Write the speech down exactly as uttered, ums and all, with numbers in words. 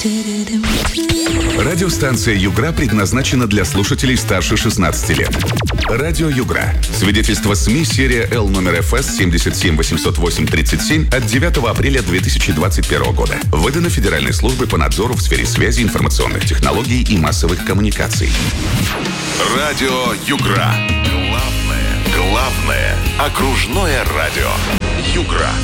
Радиостанция «Югра» предназначена для слушателей старше шестнадцати лет. Радио «Югра». Свидетельство СМИ серия Л номер эф эс семь семь восемь ноль восемь тридцать семь от девятого апреля две тысячи двадцать первого года. Выдано Федеральной службой по надзору в сфере связи, информационных технологий и массовых коммуникаций. Радио «Югра». Главное, главное окружное радио «Югра».